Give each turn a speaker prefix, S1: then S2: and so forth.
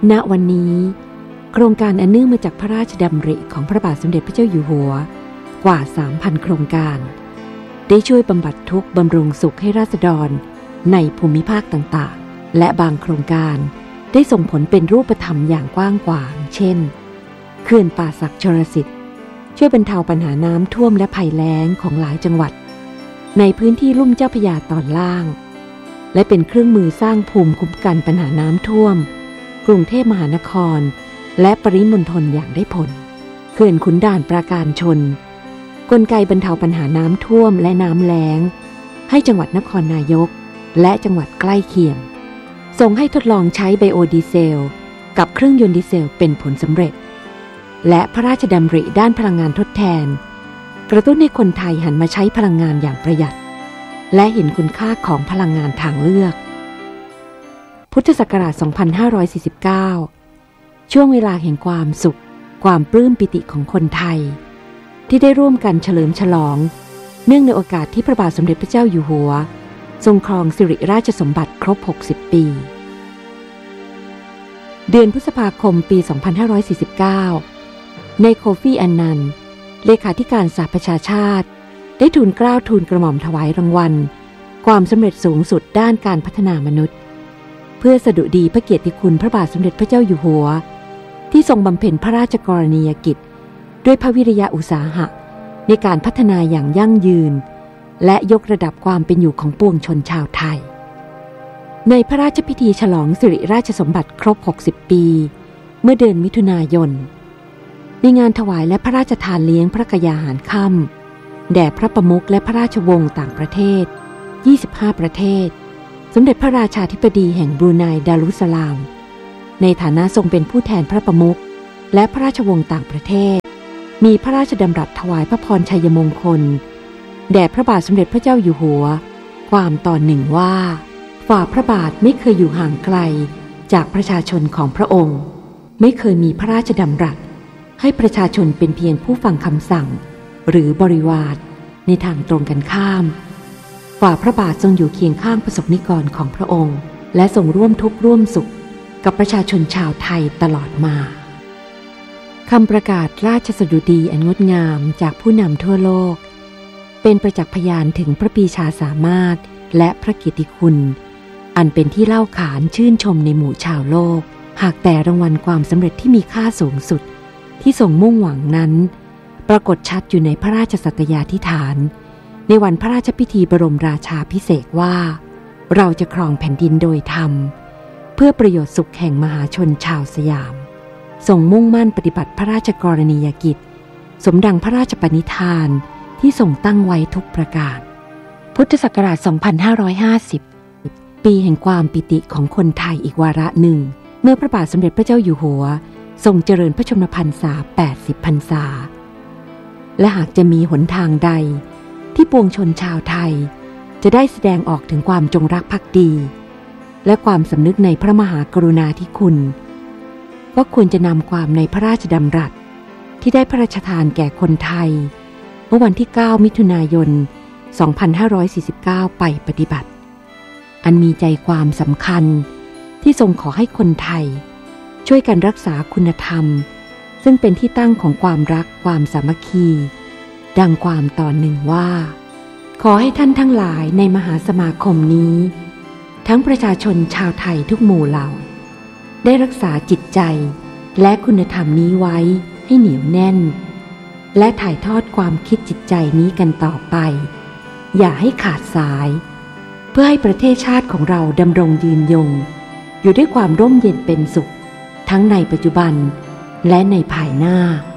S1: ณวันนี้โครงการอันเนื่องมาจากพระราชดำริของพระบาทสมเด็จพระเจ้าอยู่หัวกว่า 3,000 โครงการได้ช่วยบำบัดทุกข์บำรุงสุขให้ราษฎรในภูมิภาคต่างๆและบางโครงการได้ส่งผลเป็นรูปธรรมอย่างกว้างขวางเช่นเขื่อนป่าสักชลสิทธิ์ช่วยบรรเทาปัญหาน้ำท่วมและภัยแล้งของหลายจังหวัดในพื้นที่ลุ่มเจ้าพระยาตอนล่างและเป็นเครื่องมือสร้างภูมิคุ้มกันปัญหาน้ำท่วมกรุงเทพมหานครและปริมณฑลอย่างได้ผลเขื่อนขุนด่านปราการชนกลไกบรรเทาปัญหาน้ำท่วมและน้ำแล้งให้จังหวัดนครนายกและจังหวัดใกล้เคียงส่งให้ทดลองใช้ไบโอดีเซลกับเครื่องยนต์ดีเซลเป็นผลสำเร็จและพระราชดำริด้านพลังงานทดแทนกระตุ้นให้คนไทยหันมาใช้พลังงานอย่างประหยัดและเห็นคุณค่าของพลังงานทางเลือกพุทธศักราช 2549 ช่วงเวลาแห่งความสุขความปลื้มปิติของคนไทยที่ได้ร่วมกันเฉลิมฉลองเนื่องในโอกาสที่พระบาทสมเด็จพระเจ้าอยู่หัวทรงครองสิริราชสมบัติครบ 60 ปี เดือนพฤษภาคมปี 2549 ในโคฟี่อันนันต์เลขาธิการสหประชาชาติได้ทูลเกล้าทูลกระหม่อมถวายรางวัลความสำเร็จสูงสุดด้านการพัฒนามนุษย์เพื่อสดุดีพระเกียรติคุณพระบาทสมเด็จพระเจ้าอยู่หัวที่ทรงบำเพ็ญพระราชกรณียกิจด้วยพระวิริยะอุตสาหะในการพัฒนาอย่างยั่งยืนและยกระดับความเป็นอยู่ของปวงชนชาวไทยในพระราชพิธีฉลองสิริราชสมบัติครบ 60 ปีเมื่อเดือนมิถุนายนในงานถวายและพระราชทานเลี้ยงพระกยาหารค่ำแด่พระประมุขและพระราชวงศ์ต่างประเทศ 25 ประเทศสมเด็จพระราชาธิบดีแห่งบรูไนดารุสสลามในฐานะทรงเป็นผู้แทนพระประมุขและพระราชวงศ์ต่างประเทศมีพระราชดำรัสถวายพระพรชัยมงคลแด่พระบาทสมเด็จพระเจ้าอยู่หัวความตอนหนึ่งว่าฝ่าพระบาทไม่เคยอยู่ห่างไกลจากประชาชนของพระองค์ไม่เคยมีพระราชดำรัสให้ประชาชนเป็นเพียงผู้ฟังคำสั่งหรือบริวารในทางตรงกันข้ามฝ่าพระบาททรงอยู่เคียงข้างประสบนิกรของพระองค์และทรงร่วมทุกข์ร่วมสุขกับประชาชนชาวไทยตลอดมาคำประกาศราชสดุดีอันงดงามจากผู้นำทั่วโลกเป็นประจักษ์พยานถึงพระปรีชาสามารถและพระเกียรติคุณอันเป็นที่เล่าขานชื่นชมในหมู่ชาวโลกหากแต่รางวัลความสำเร็จที่มีค่าสูงสุดที่ทรงมุ่งหวังนั้นปรากฏชัดอยู่ในพระราชสัตยาธิษฐานในวันพระราชพิธีบรมราชาภิเษกว่าเราจะครองแผ่นดินโดยธรรมเพื่อประโยชน์สุขแห่งมหาชนชาวสยามทรงมุ่งมั่นปฏิบัติพระราชกรณียกิจสมดังพระราชปณิธานที่ทรงตั้งไว้ทุกประการพุทธศักราช 2550 ปีแห่งความปิติของคนไทยอีกวาระหนึ่งเมื่อพระบาทสมเด็จพระเจ้าอยู่หัวทรงเจริญพระชนมพรรษา 80 พรรษาและหากจะมีหนทางใดที่ปวงชนชาวไทยจะได้แสดงออกถึงความจงรักภักดีและความสำนึกในพระมหากรุณาธิคุณก็ควรจะนำความในพระราชดำรัสที่ได้พระราชทานแก่คนไทยเมื่อวันที่ 9 มิถุนายน 2549 ไปปฏิบัติอันมีใจความสำคัญที่ทรงขอให้คนไทยช่วยกันรักษาคุณธรรมซึ่งเป็นที่ตั้งของความรักความสามัคคีดังความตอนหนึ่งว่าขอให้ท่านทั้งหลายในมหาสมาคมนี้ทั้งประชาชนชาวไทยทุกหมู่เหล่าได้รักษาจิตใจและคุณธรรมนี้ไว้ให้เหนียวแน่นและถ่ายทอดความคิดจิตใจนี้กันต่อไปอย่าให้ขาดสายเพื่อให้ประเทศชาติของเราดำรงยืนยงอยู่ด้วยความร่มเย็นเป็นสุขทั้งในปัจจุบันและในภายหน้า